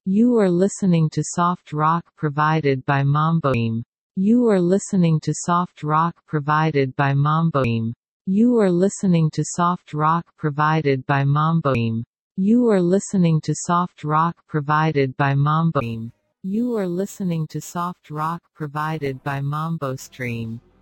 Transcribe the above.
You are listening to soft rock provided by Mamboim. You are listening to soft rock provided by Mamboim. You are listening to soft rock provided by Mamboim. You are listening to soft rock provided by Mamboim. You are listening to soft rock provided by Mambo Stream.